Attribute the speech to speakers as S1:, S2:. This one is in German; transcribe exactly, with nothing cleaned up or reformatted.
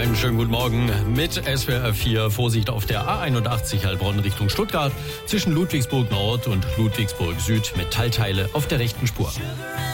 S1: Einen schönen guten Morgen mit S W R vier. Vorsicht auf der A einundachtzig Heilbronn Richtung Stuttgart zwischen Ludwigsburg Nord und Ludwigsburg Süd. Metallteile auf der rechten Spur.